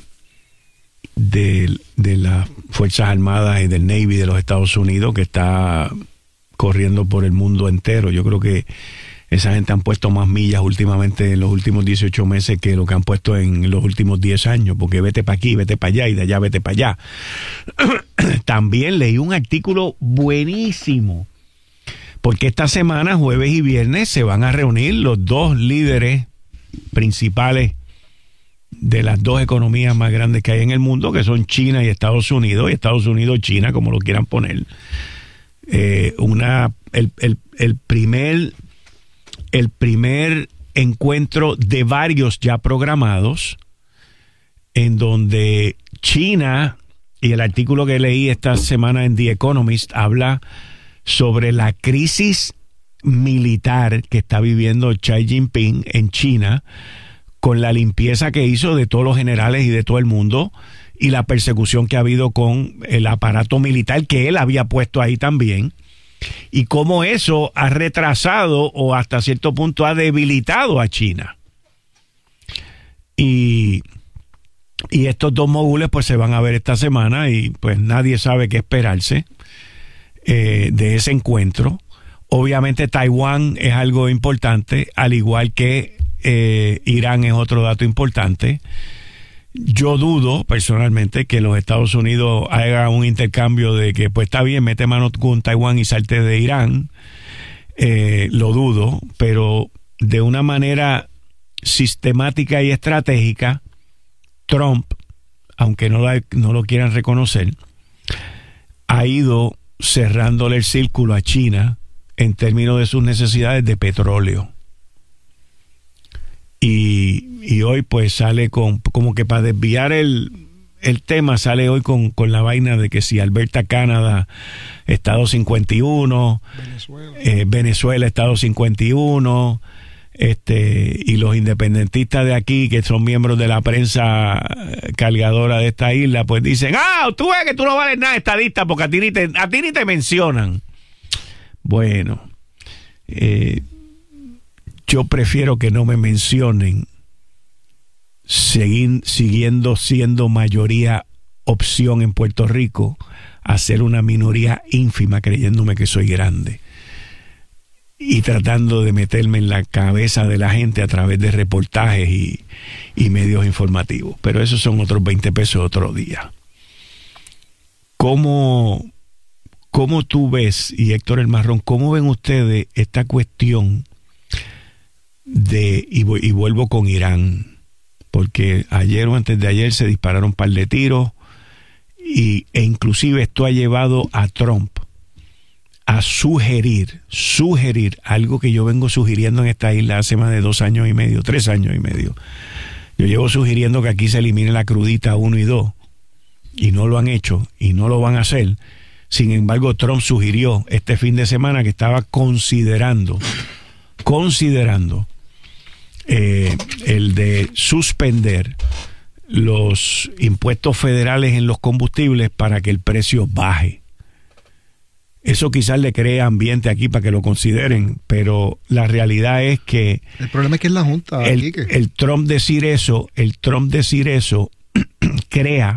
las Fuerzas Armadas y del Navy de los Estados Unidos, que está corriendo por el mundo entero. Yo creo que esa gente han puesto más millas últimamente en los últimos 18 meses que lo que han puesto en los últimos 10 años, porque vete para aquí, vete para allá y de allá vete para allá. También leí un artículo buenísimo, porque esta semana, jueves y viernes, se van a reunir los dos líderes principales de las dos economías más grandes que hay en el mundo, que son China y Estados Unidos, China, como lo quieran poner. El primer encuentro de varios ya programados, en donde China, y el artículo que leí esta semana en The Economist, habla sobre la crisis militar que está viviendo Xi Jinping en China, con la limpieza que hizo de todos los generales y de todo el mundo, y la persecución que ha habido con el aparato militar que él había puesto ahí también, y cómo eso ha retrasado o hasta cierto punto ha debilitado a China. Y estos dos mogules pues se van a ver esta semana y pues nadie sabe qué esperarse de ese encuentro. Obviamente Taiwán es algo importante, al igual que Irán es otro dato importante. Yo dudo personalmente que los Estados Unidos haga un intercambio de que pues está bien, mete mano con Taiwán y salte de Irán. Lo dudo, pero de una manera sistemática y estratégica, Trump, aunque no lo quieran reconocer, ha ido cerrándole el círculo a China en términos de sus necesidades de petróleo. Y hoy pues sale como que para desviar el tema, sale hoy con la vaina de que si Alberta, Canadá, Estado 51, Venezuela, Estado 51, y los independentistas de aquí, que son miembros de la prensa cargadora de esta isla, pues dicen, tú ves que tú no vales nada, estadista, porque a ti ni te mencionan. Bueno, yo prefiero que no me mencionen, siguiendo siendo mayoría opción en Puerto Rico, a ser una minoría ínfima creyéndome que soy grande y tratando de meterme en la cabeza de la gente a través de reportajes y medios informativos. Pero esos son otros 20 pesos otro día. ¿Cómo tú ves, y Héctor El Marrón, cómo ven ustedes esta cuestión y vuelvo con Irán? Porque ayer o antes de ayer se dispararon un par de tiros e inclusive esto ha llevado a Trump a sugerir algo que yo vengo sugiriendo en esta isla hace más de 2 años y medio, 3 años y medio. Yo llevo sugiriendo que aquí se elimine la crudita 1 y 2 y no lo han hecho y no lo van a hacer. Sin embargo, Trump sugirió este fin de semana que estaba considerando el de suspender los impuestos federales en los combustibles para que el precio baje. Eso quizás le crea ambiente aquí para que lo consideren, pero la realidad es que el problema es que es la Junta. El Trump decir eso crea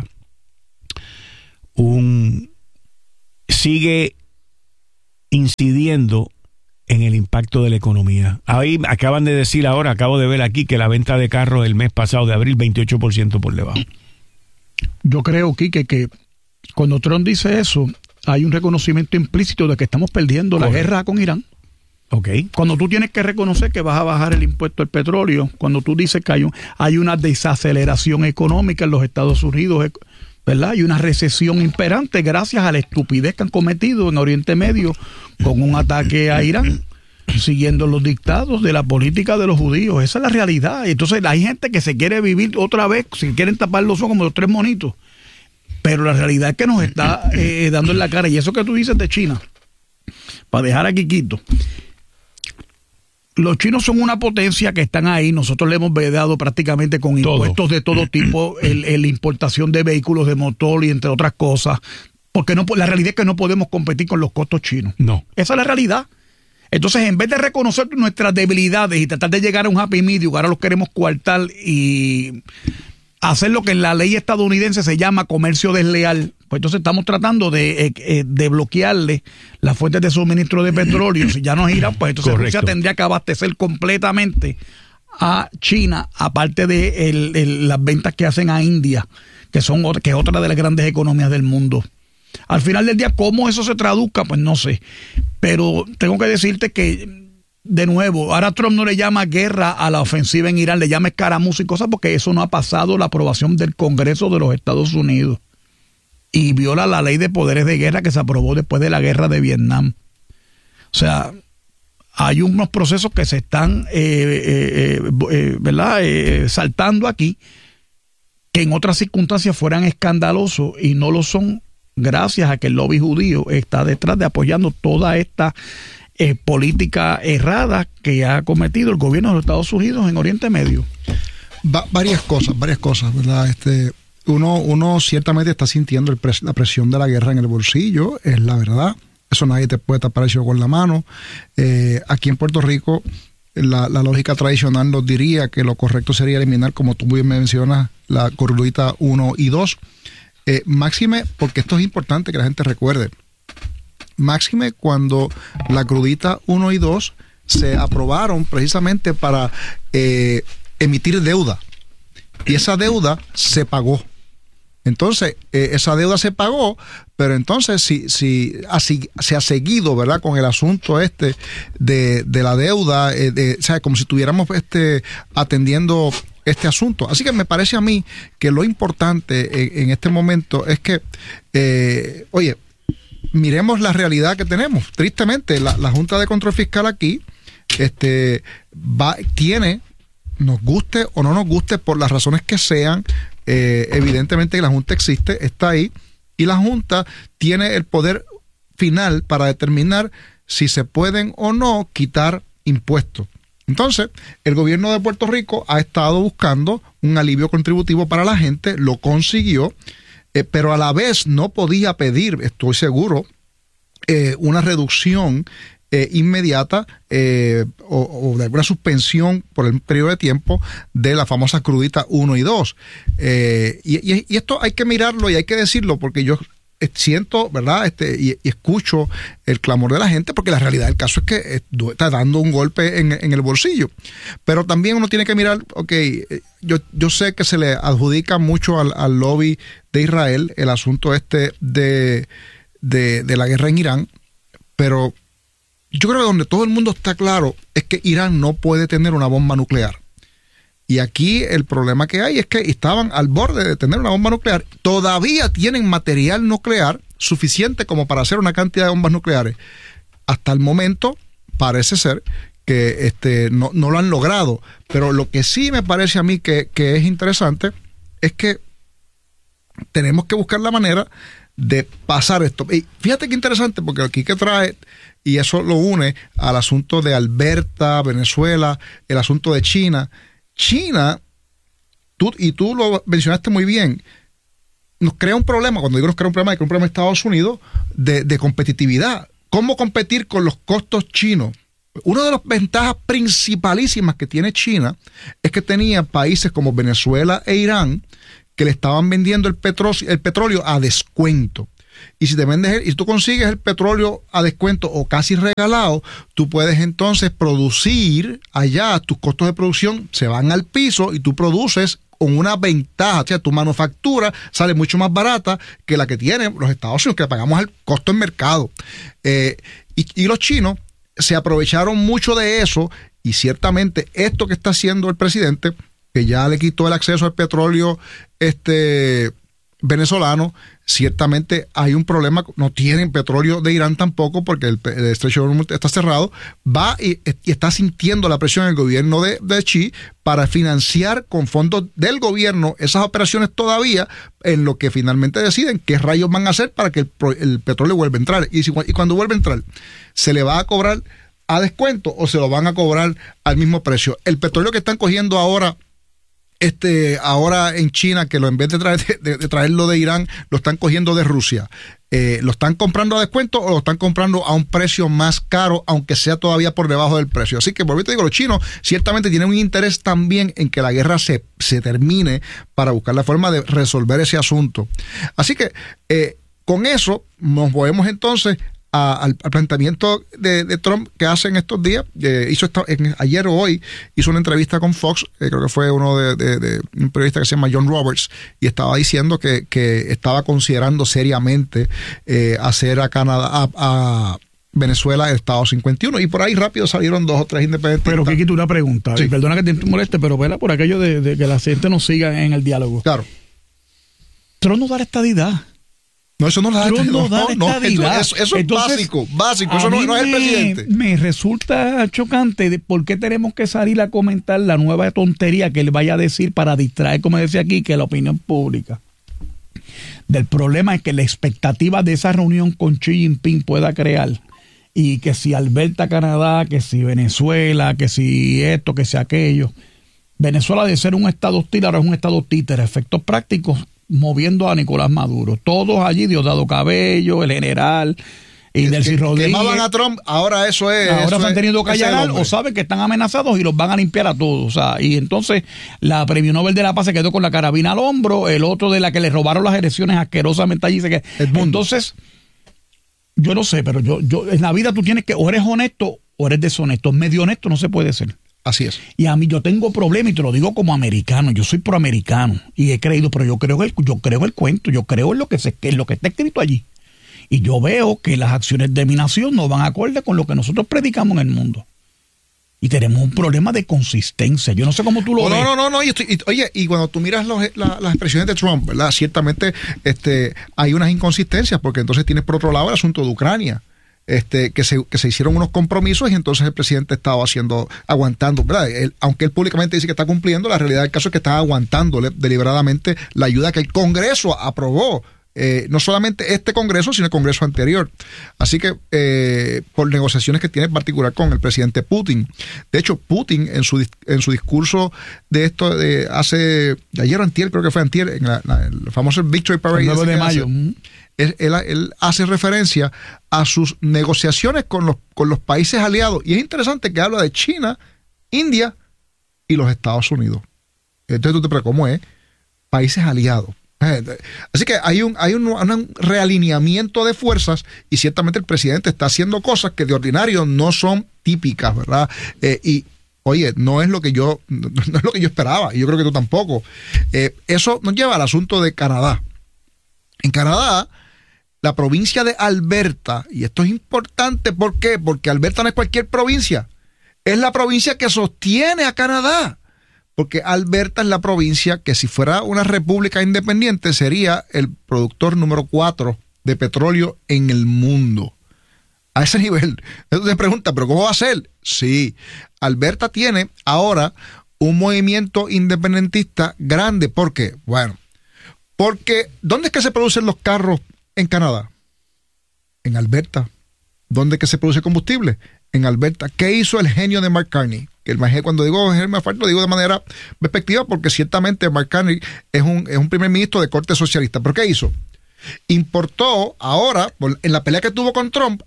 sigue incidiendo en el impacto de la economía. Ahí acaban de decir ahora, acabo de ver aquí que la venta de carros el mes pasado de abril 28% por debajo. Yo creo, Quique, que cuando Trump dice eso, hay un reconocimiento implícito de que estamos perdiendo la guerra con Irán. Okay. Cuando tú tienes que reconocer que vas a bajar el impuesto al petróleo, cuando tú dices que hay una desaceleración económica en los Estados Unidos, ¿verdad? Hay una recesión imperante gracias a la estupidez que han cometido en Oriente Medio con un ataque a Irán, siguiendo los dictados de la política de los judíos. Esa es la realidad. Entonces hay gente que se quiere vivir otra vez, si quieren tapar los ojos como los tres monitos. Pero la realidad es que nos está dando en la cara. Y eso que tú dices de China, para dejar aquí quito, los chinos son una potencia que están ahí. Nosotros le hemos vedado prácticamente con impuestos de todo tipo, la importación de vehículos de motor y entre otras cosas, porque la realidad es que no podemos competir con los costos chinos. No. Esa es la realidad. Entonces, en vez de reconocer nuestras debilidades y tratar de llegar a un happy medium, ahora los queremos coartar y hacer lo que en la ley estadounidense se llama comercio desleal. Pues entonces estamos tratando de bloquearle las fuentes de suministro de petróleo. Si ya no es Irán, pues entonces Rusia tendría que abastecer completamente a China, aparte de las ventas que hacen a India, que es otra de las grandes economías del mundo. Al final del día, ¿cómo eso se traduzca? Pues no sé. Pero tengo que decirte que, de nuevo, ahora Trump no le llama guerra a la ofensiva en Irán, le llama escaramuzas y cosas, porque eso no ha pasado la aprobación del Congreso de los Estados Unidos. Y viola la ley de poderes de guerra que se aprobó después de la guerra de Vietnam. O sea, hay unos procesos que se están saltando aquí, que en otras circunstancias fueran escandalosos y no lo son, gracias a que el lobby judío está detrás de apoyando toda esta política errada que ha cometido el gobierno de los Estados Unidos en Oriente Medio. Varias cosas, ¿verdad? Uno ciertamente está sintiendo la presión de la guerra en el bolsillo, es la verdad. Eso nadie te puede tapar eso con la mano. Aquí en Puerto Rico, la lógica tradicional nos diría que lo correcto sería eliminar, como tú bien mencionas, la crudita 1 y 2. Máxime, porque esto es importante que la gente recuerde. Máxime cuando la crudita 1 y 2 se aprobaron precisamente para emitir deuda. Y esa deuda se pagó. Entonces, esa deuda se pagó, pero entonces si se ha seguido, ¿verdad?, con el asunto de la deuda, o sea, como si estuviéramos atendiendo este asunto. Así que me parece a mí que lo importante en este momento es que, miremos la realidad que tenemos. Tristemente, la Junta de Control Fiscal aquí tiene, nos guste o no nos guste, por las razones que sean, evidentemente la Junta existe, está ahí, y la Junta tiene el poder final para determinar si se pueden o no quitar impuestos. Entonces, el gobierno de Puerto Rico ha estado buscando un alivio contributivo para la gente, lo consiguió, pero a la vez no podía pedir, estoy seguro, una reducción inmediata o de alguna suspensión por el periodo de tiempo de la famosa crudita 1 y 2. Y esto hay que mirarlo y hay que decirlo, porque yo siento, ¿verdad?, y escucho el clamor de la gente, porque la realidad del caso es que está dando un golpe en el bolsillo. Pero también uno tiene que mirar, yo sé que se le adjudica mucho al lobby de Israel el asunto de la guerra en Irán, pero yo creo que donde todo el mundo está claro es que Irán no puede tener una bomba nuclear. Y aquí el problema que hay es que estaban al borde de tener una bomba nuclear. Todavía tienen material nuclear suficiente como para hacer una cantidad de bombas nucleares. Hasta el momento parece ser que no lo han logrado. Pero lo que sí me parece a mí que es interesante es que tenemos que buscar la manera de pasar esto. Y fíjate qué interesante, porque aquí que trae, y eso lo une al asunto de Alberta, Venezuela, el asunto de China. China, tú lo mencionaste muy bien, nos crea un problema, cuando digo nos crea un problema, es un problema de Estados Unidos de competitividad. ¿Cómo competir con los costos chinos? Una de las ventajas principalísimas que tiene China es que tenía países como Venezuela e Irán que le estaban vendiendo el petróleo a descuento. Y si tú consigues el petróleo a descuento o casi regalado, tú puedes entonces producir allá, tus costos de producción se van al piso y tú produces con una ventaja, o sea, tu manufactura sale mucho más barata que la que tienen los Estados Unidos, que pagamos el costo en mercado. Y los chinos se aprovecharon mucho de eso, y ciertamente esto que está haciendo el presidente, que ya le quitó el acceso al petróleo venezolano, ciertamente hay un problema. No tienen petróleo de Irán tampoco, porque el estrecho de Hormuz está cerrado. Va y está sintiendo la presión del gobierno de Xi para financiar con fondos del gobierno esas operaciones todavía, en lo que finalmente deciden qué rayos van a hacer para que el petróleo vuelva a entrar. Y cuando vuelva a entrar, ¿se le va a cobrar a descuento o se lo van a cobrar al mismo precio? El petróleo que están cogiendo ahora en China, que en vez de traerlo de Irán, lo están cogiendo de Rusia, ¿lo están comprando a descuento o lo están comprando a un precio más caro, aunque sea todavía por debajo del precio? Así que, por te digo, los chinos ciertamente tienen un interés también en que la guerra se termine, para buscar la forma de resolver ese asunto. Así que con eso nos movemos entonces al planteamiento de Trump que hace en estos días. Ayer o hoy hizo una entrevista con Fox, creo que fue uno de un periodista que se llama John Roberts, y estaba diciendo que estaba considerando seriamente hacer a Canadá, a Venezuela, el Estado 51, y por ahí rápido salieron 2 o 3 independentistas. Pero Kiki, una pregunta, sí. Perdona que te moleste, pero vela por aquello de que la gente nos siga en el diálogo. Claro. Trump no da la estadidad. No, eso no da estadidad. Eso es básico. Eso no es el presidente. Me resulta chocante por qué tenemos que salir a comentar la nueva tontería que él vaya a decir para distraer, como decía aquí, que la opinión pública. Del problema es que la expectativa de esa reunión con Xi Jinping pueda crear, y que si Alberta, Canadá, que si Venezuela, que si esto, que si aquello. Venezuela, de ser un estado hostil, ahora es un estado títere. Efectos prácticos, moviendo a Nicolás Maduro. Todos allí, Diosdado Cabello, el general y Delcy Rodríguez. Quemaban a Trump, ahora eso es. Ahora eso están teniendo que callar o saben que están amenazados y los van a limpiar a todos. O sea, y entonces la Premio Nobel de la Paz se quedó con la carabina al hombro, el otro de la que le robaron las elecciones asquerosamente allí. Entonces, yo no sé, pero yo en la vida tú tienes que, o eres honesto o eres deshonesto. Medio honesto no se puede ser. Así es. Y a mí yo tengo problemas, y te lo digo como americano. Yo soy proamericano y he creído, pero yo creo el cuento, yo creo en lo que está escrito allí. Y yo veo que las acciones de mi nación no van acorde con lo que nosotros predicamos en el mundo. Y tenemos un problema de consistencia. Yo no sé cómo tú lo ves. No. Oye, y cuando tú miras las expresiones de Trump, ¿verdad? Ciertamente hay unas inconsistencias, porque entonces tienes por otro lado el asunto de Ucrania. Que se hicieron unos compromisos, y entonces el presidente estaba aguantando, ¿verdad? Aunque él públicamente dice que está cumpliendo, la realidad del caso es que está aguantando deliberadamente la ayuda que el Congreso aprobó. No solamente este Congreso, sino el Congreso anterior. Así que por negociaciones que tiene en particular con el presidente Putin. De hecho, Putin en su discurso de esto de ayer o antier, creo que fue antier, en el famoso Victory Parade, el 9 de mayo. Él hace referencia a sus negociaciones con los países aliados. Y es interesante que habla de China, India y los Estados Unidos. Entonces tú te preguntas, ¿cómo es? Países aliados. Así que hay un realineamiento de fuerzas, y ciertamente el presidente está haciendo cosas que de ordinario no son típicas, ¿verdad? Y oye, no es lo que yo esperaba, y yo creo que tú tampoco. Eso nos lleva al asunto de Canadá. En Canadá, la provincia de Alberta, y esto es importante, ¿por qué? Porque Alberta no es cualquier provincia, es la provincia que sostiene a Canadá. Porque Alberta es la provincia que, si fuera una república independiente, sería el productor número 4 de petróleo en el mundo. A ese nivel. Entonces se pregunta, ¿pero cómo va a ser? Sí, Alberta tiene ahora un movimiento independentista grande. ¿Por qué? Bueno, porque ¿dónde es que se producen los carros en Canadá? En Alberta. ¿Dónde que se produce combustible? En Alberta. ¿Qué hizo el genio de Mark Carney? Que el genio, cuando digo genio, lo digo de manera despectiva porque ciertamente Mark Carney es un primer ministro de corte socialista. ¿Pero qué hizo? Importó ahora, en la pelea que tuvo con Trump,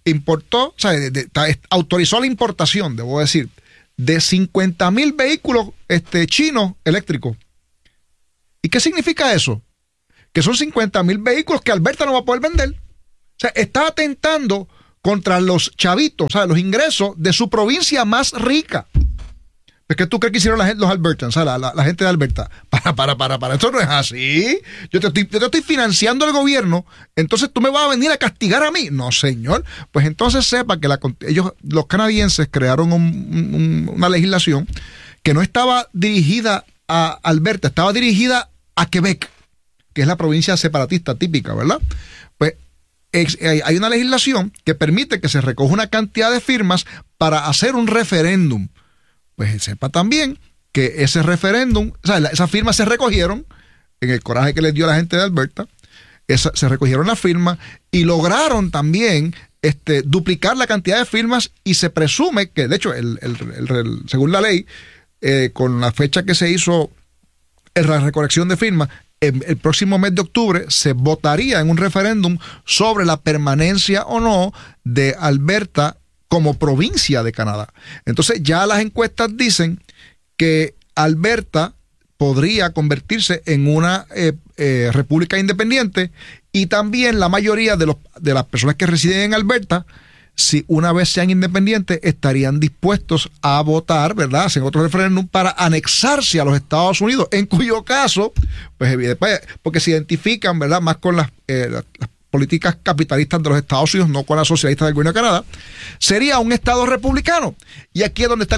autorizó la importación, debo decir, de 50,000 vehículos chinos eléctricos. ¿Y qué significa eso? Que son 50,000 vehículos que Alberta no va a poder vender. O sea, está atentando contra los chavitos, o sea, los ingresos de su provincia más rica. ¿Es que tú crees que hicieron los Albertans, o sea, la gente de Alberta? Para. Esto no es así. Yo te estoy financiando el gobierno, entonces tú me vas a venir a castigar a mí. No, señor. Pues entonces sepa que los canadienses crearon una legislación que no estaba dirigida a Alberta, estaba dirigida a Quebec, que es la provincia separatista típica, ¿verdad? Pues hay una legislación que permite que se recoja una cantidad de firmas para hacer un referéndum. Pues sepa también que ese referéndum, o sea, esas firmas se recogieron en el coraje que les dio la gente de Alberta, se recogieron las firmas y lograron también duplicar la cantidad de firmas y se presume que, de hecho, según la ley, con la fecha que se hizo la recolección de firmas, el próximo mes de octubre se votaría en un referéndum sobre la permanencia o no de Alberta como provincia de Canadá. Entonces ya las encuestas dicen que Alberta podría convertirse en una república independiente y también la mayoría de las personas que residen en Alberta, si una vez sean independientes, estarían dispuestos a votar, ¿verdad? Hacen otro referéndum para anexarse a los Estados Unidos, en cuyo caso, pues porque se identifican, ¿verdad?, más con las políticas capitalistas de los Estados Unidos, no con las socialistas del gobierno de Canadá, sería un estado republicano. Y aquí es donde está